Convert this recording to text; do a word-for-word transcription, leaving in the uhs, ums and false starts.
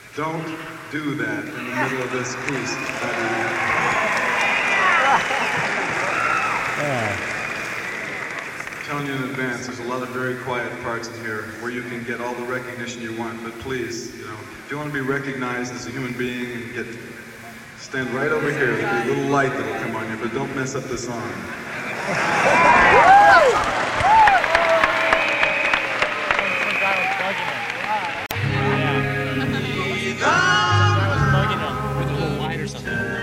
Don't do that in the middle of this piece, buddy. I'm telling you in advance, there's a lot of very quiet parts in here where you can get all the recognition you want, but please, you know, if you want to be recognized as a human being and get, stand right over here, there'll be a little light that'll come on you, but don't mess up the song.